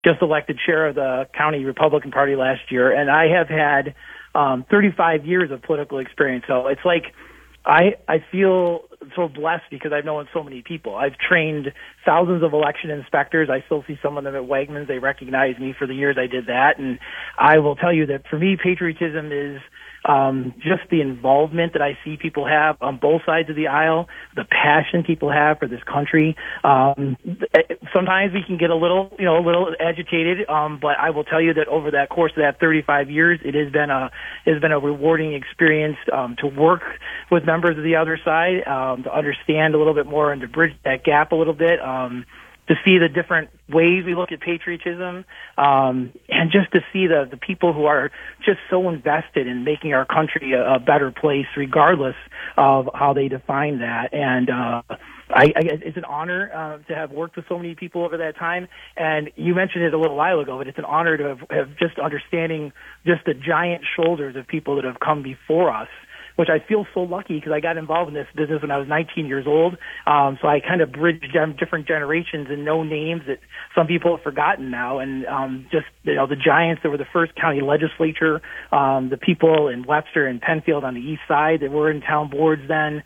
just elected chair of the county Republican Party last year, and I have had 35 years of political experience. So it's like I feel so blessed because I've known so many people. I've trained thousands of election inspectors. I still see some of them at Wegmans. They recognize me for the years I did that. And I will tell you that for me, patriotism is just the involvement that I see people have on both sides of the aisle, the passion people have for this country. Sometimes we can get a little agitated, but I will tell you that over that course of that 35 years, it has been a rewarding experience to work with members of the other side, to understand a little bit more and to bridge that gap a little bit. To see the different ways we look at patriotism, and just to see the people who are just so invested in making our country a better place, regardless of how they define that. And it's an honor to have worked with so many people over that time. And you mentioned it a little while ago, but it's an honor to have just understanding just the giant shoulders of people that have come before us, which I feel so lucky because I got involved in this business when I was 19 years old. So I kind of bridged different generations and know names that some people have forgotten now. And just, the giants that were the first county legislature, the people in Webster and Penfield on the east side that were in town boards then.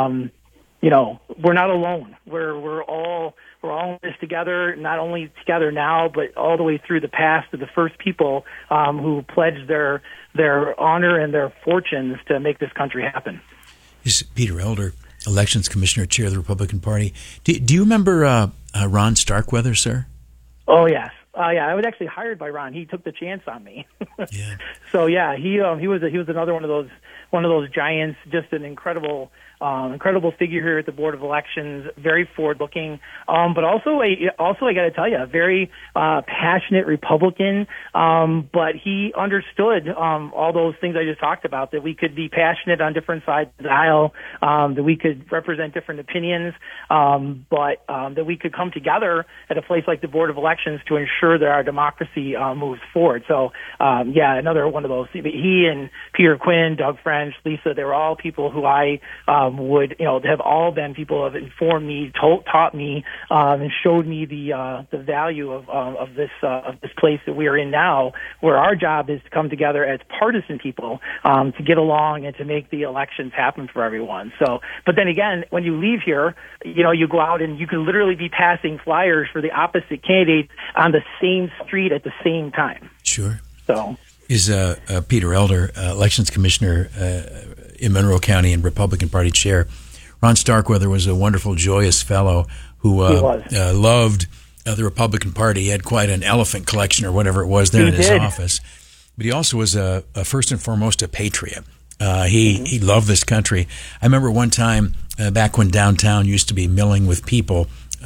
We're not alone. We're all in this together, not only together now, but all the way through the past to the first people who pledged their honor and their fortunes to make this country happen. This is Peter Elder, Elections Commissioner, Chair of the Republican Party. Do you remember Ron Starkweather, sir? Oh, yes. Yeah, I was actually hired by Ron. He took the chance on me. Yeah. So yeah, he was another one of those giants, just an incredible figure here at the Board of Elections, very forward-looking, but also I got to tell you, a very passionate Republican. But he understood all those things I just talked about, that we could be passionate on different sides of the aisle, that we could represent different opinions, but that we could come together at a place like the Board of Elections to ensure that our democracy moves forward. So, another one of those. He and Peter Quinn, Doug French, Lisa, they were all people who I would have all been people who have informed me, taught me, and showed me the value of this place that we are in now, where our job is to come together as partisan people to get along and to make the elections happen for everyone. So, but then again, when you leave here, you go out and you can literally be passing flyers for the opposite candidates on the same street at the same time. Sure. So is Peter Elder, Elections Commissioner in Monroe County and Republican Party Chair. Ron Starkweather was a wonderful, joyous fellow who loved the Republican Party. He had quite an elephant collection or whatever it was there in his office. But he also was first and foremost a patriot. He loved this country. I remember one time back when downtown used to be milling with people,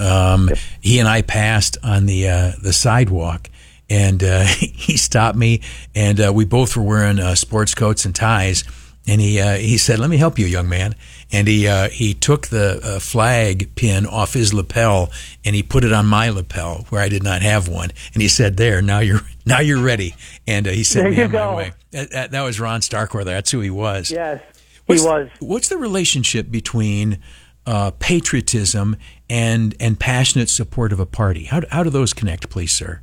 he and I passed on the sidewalk. And he stopped me, and we both were wearing sports coats and ties. And he said, "Let me help you, young man." And he took the flag pin off his lapel and he put it on my lapel where I did not have one. And he said, "There, now you're ready." And he sent me on my way. That was Ron Starkweather. That's who he was. Yes, he was. What's the relationship between patriotism and passionate support of a party? How do those connect, please, sir?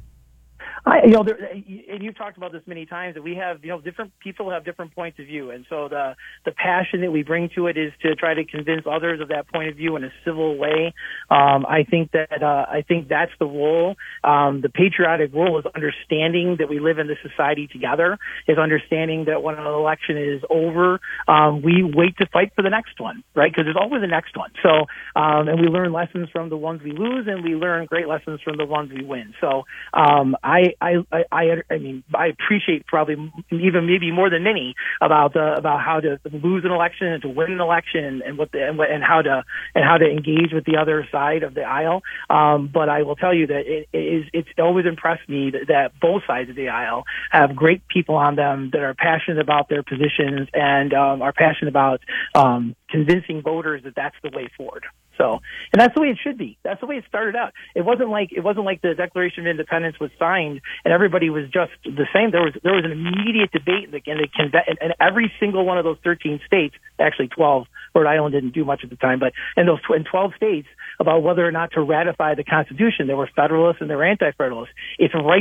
And you've talked about this many times, that we have, different people have different points of view. And so the passion that we bring to it is to try to convince others of that point of view in a civil way. I think that's the role. The patriotic role is understanding that we live in this society together, is understanding that when an election is over, we wait to fight for the next one, right? Because there's always a next one. So, and we learn lessons from the ones we lose, and we learn great lessons from the ones we win. So, I appreciate probably even maybe more than many about how to lose an election and to win an election and how to engage with the other side of the aisle. But I will tell you that it's always impressed me that both sides of the aisle have great people on them that are passionate about their positions and are passionate about convincing voters that that's the way forward. So, and that's the way it should be. That's the way it started out. It wasn't like the Declaration of Independence was signed and everybody was just the same. There was an immediate debate in every single one of those 13 states, actually 12. Rhode Island didn't do much at the time, but in 12 states, about whether or not to ratify the Constitution. There were Federalists and there were Anti-Federalists. It's right